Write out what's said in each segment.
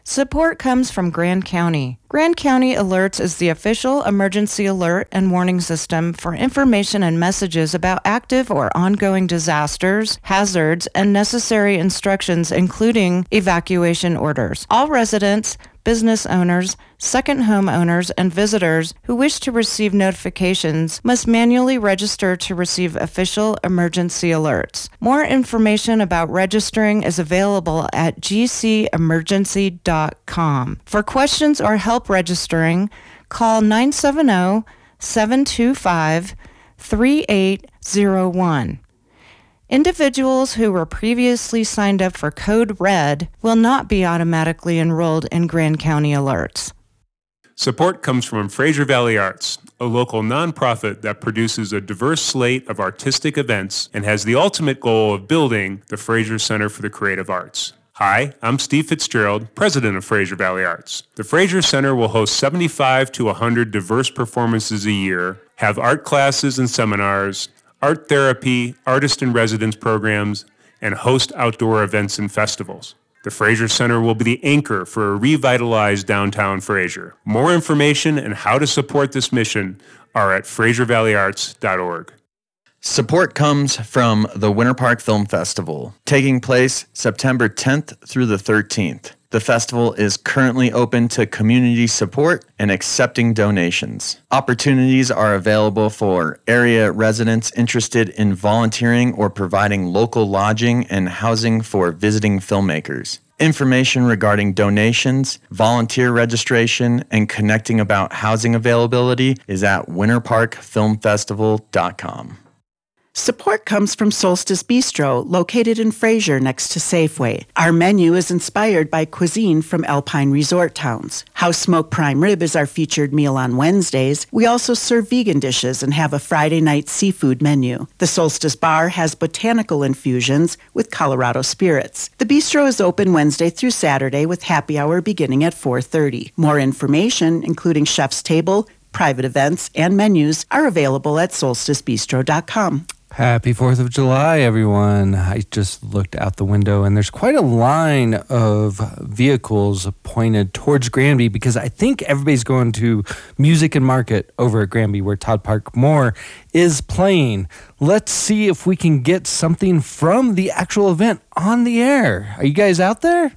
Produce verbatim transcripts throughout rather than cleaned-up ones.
Support comes from Grand County. Grand County Alerts is the official emergency alert and warning system for information and messages about active or ongoing disasters, hazards, and necessary instructions, including evacuation orders. All residents, business owners, second home owners, and visitors who wish to receive notifications must manually register to receive official emergency alerts. More information about registering is available at g c emergency dot com. For questions or help registering, call nine seven zero, seven two five, three eight zero one. Individuals who were previously signed up for Code Red will not be automatically enrolled in Grand County Alerts. Support comes from Fraser Valley Arts, a local nonprofit that produces a diverse slate of artistic events and has the ultimate goal of building the Fraser Center for the Creative Arts. Hi, I'm Steve Fitzgerald, president of Fraser Valley Arts. The Fraser Center will host seventy-five to one hundred diverse performances a year, have art classes and seminars, art therapy, artist-in-residence programs, and host outdoor events and festivals. The Fraser Center will be the anchor for a revitalized downtown Fraser. More information and how to support this mission are at fraser valley arts dot org. Support comes from the Winter Park Film Festival, taking place September tenth through the thirteenth. The festival is currently open to community support and accepting donations. Opportunities are available for area residents interested in volunteering or providing local lodging and housing for visiting filmmakers. Information regarding donations, volunteer registration, and connecting about housing availability is at winter park film festival dot com. Support comes from Solstice Bistro, located in Fraser next to Safeway. Our menu is inspired by cuisine from Alpine resort towns. House Smoked Prime Rib is our featured meal on Wednesdays. We also serve vegan dishes and have a Friday night seafood menu. The Solstice Bar has botanical infusions with Colorado spirits. The bistro is open Wednesday through Saturday with happy hour beginning at four thirty. More information, including chef's table, private events, and menus, are available at solstice bistro dot com. Happy fourth of July, everyone. I just looked out the window and there's quite a line of vehicles pointed towards Granby because I think everybody's going to Music and Market over at Granby where Todd Park Moore is playing. Let's see if we can get something from the actual event on the air. Are you guys out there?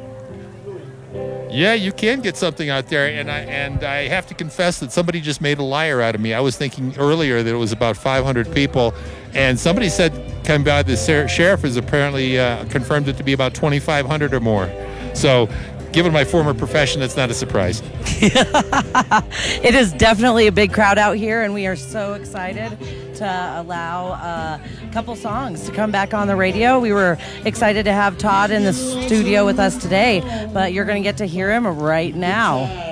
Yeah, you can get something out there, and I and I have to confess that somebody just made a liar out of me. I was thinking earlier that it was about five hundred people, and somebody said, come by, the ser- sheriff has apparently uh, confirmed it to be about twenty-five hundred or more. So, given my former profession, that's not a surprise. It is definitely a big crowd out here, and we are so excited to allow uh, a couple songs to come back on the radio. We were excited to have Todd in the studio with us today, but you're going to get to hear him right now.